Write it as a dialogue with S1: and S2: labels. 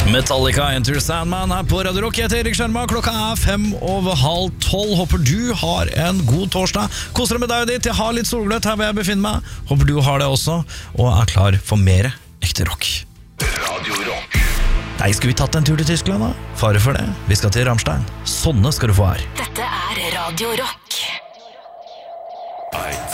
S1: Metallica, Enter Sandman her på Radio Rock. Jeg heter Erik Skjerma, klokka 11:05. Håper du har en god torsdag. Koser deg med deg og ditt. Jeg har litt solgløtt her hvor jeg befinner meg. Håper du har det også, og er klar for mer ekte rock.
S2: Radio Rock.
S1: Nei, skal vi tatt en tur til Tyskland da? Fare for det. Vi skal til Rammstein. Sånne skal du få her.
S3: Dette er Radio Rock.
S2: I